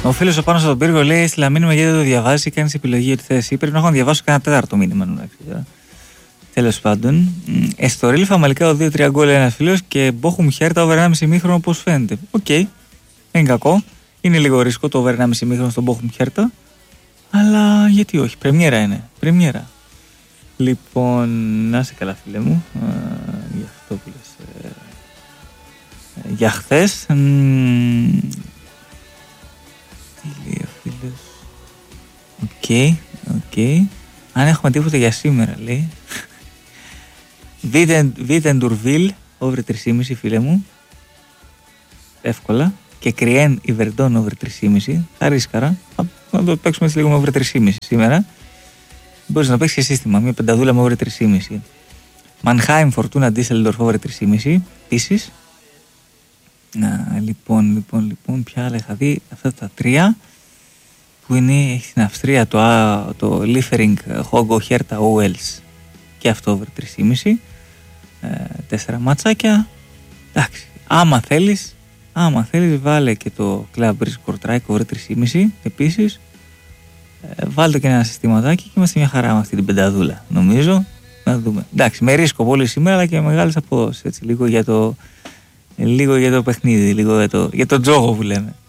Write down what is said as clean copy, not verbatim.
Ο φίλος ο Πάνος από τον Πύργο λέει: έστειλα μήνυμα γιατί δεν το διαβάζει, κάνει επιλογή ότι θες. Πρέπει να έχω να διαβάσω κανένα τέταρτο μήνυμα. Τέλος πάντων. Στο Ρίλ Φαμαλικά ο 2-3 γκολ ένας φίλος και Μπόχουμ Χέρτα over 1,5 ημίχρονο όπως φαίνεται. Οκ. Δεν είναι κακό. Είναι λίγο ρίσκο το over 1,5 ημίχρονο στον Μπόχουμ Χέρτα. Αλλά γιατί όχι. Πρεμιέρα είναι. Πρεμιέρα. Λοιπόν, να είσαι καλά φίλε μου. Για αυτό που λες. Για χθες. Τι λέει ο φίλος. Οκ. Αν έχουμε τίποτα για σήμερα λέει. Βίτεν Ντουρβίλ over 3,5 φίλε μου. Εύκολα. Και Κριέν Ιβερντών over 3,5. Θα ρίσκαρα. Να το παίξουμε έτσι λίγο με over 3,5 σήμερα. Μπορείς να παίξεις και σύστημα. Μια πενταδούλα με over 3,5. Μανχάιμ Φορτούνα Ντίσελντορφ over 3,5. Επίσης. Λοιπόν, ποια άλλα είχα δει. Αυτά τα τρία. Που είναι, έχει στην Αυστρία το Liefering Hogo Hertha Owels. Και αυτό over 3,5. 4 ματσάκια. Εντάξει. Άμα θέλεις βάλε και το Club Bridge Kortrijk over 3,5 επίσης. Βάλτε και ένα συστηματάκι και είμαστε μια χαρά με αυτή την πενταδούλα. Νομίζω. Να δούμε. Εντάξει, με ρίσκο πολύ σήμερα αλλά και με μεγάλες αποδόσεις. Έτσι, λίγο για το παιχνίδι, λίγο για το τζόγο που λέμε.